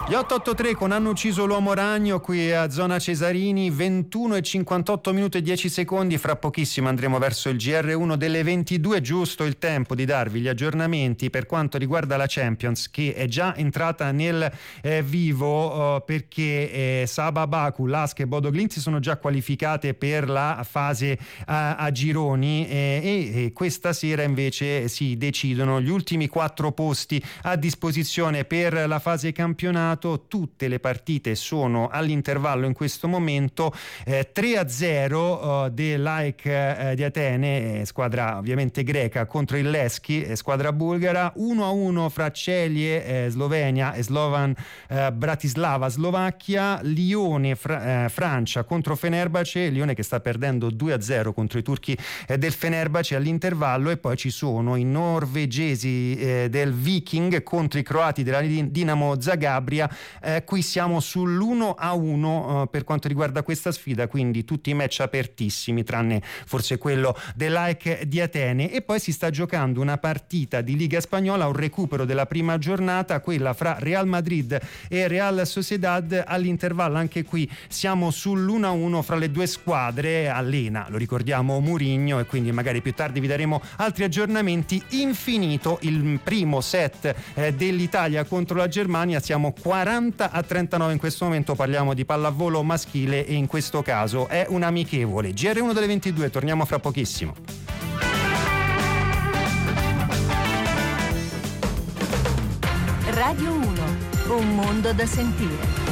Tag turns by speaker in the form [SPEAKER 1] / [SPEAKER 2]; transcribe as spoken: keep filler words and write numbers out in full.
[SPEAKER 1] Gli otto otto tre con Hanno ucciso l'uomo ragno qui a Zona Cesarini, ventuno e cinquantotto minuti e dieci secondi. Fra pochissimo andremo verso il G R uno delle ventidue, giusto il tempo di darvi gli aggiornamenti per quanto riguarda la Champions, che è già entrata nel eh, vivo uh, perché eh, Saba Baku, Lask e Bodo Glimt si sono già qualificate per la fase a, a gironi eh, e, e questa sera invece si decidono gli ultimi quattro posti a disposizione per la fase campionato. Tutte le partite sono all'intervallo in questo momento. eh, tre a zero uh, dell'Aik eh, di Atene, eh, squadra ovviamente greca, contro il Levski, eh, squadra bulgara. Uno a uno fra Celie, eh, Slovenia, e Slovan eh, Bratislava, Slovacchia. Lione, Fra- eh, Francia contro Fenerbahce, Lione che sta perdendo due a zero contro i turchi eh, del Fenerbahce all'intervallo. E poi ci sono i norvegesi eh, del Viking contro i croati della Dinamo Zagabria. Eh, qui siamo sull'uno a uno eh, per quanto riguarda questa sfida, quindi tutti i match apertissimi tranne forse quello dell'Aik di Atene. E poi si sta giocando una partita di Liga Spagnola, un recupero della prima giornata, quella fra Real Madrid e Real Sociedad. All'intervallo anche qui siamo sull'uno a uno fra le due squadre. Allena, lo ricordiamo, Mourinho, e quindi magari più tardi vi daremo altri aggiornamenti. Infinito il primo set eh, dell'Italia contro la Germania, siamo quaranta a trentanove in questo momento. Parliamo di pallavolo maschile e in questo caso è un amichevole. G R uno delle ventidue, torniamo fra pochissimo.
[SPEAKER 2] Radio uno, un mondo da sentire.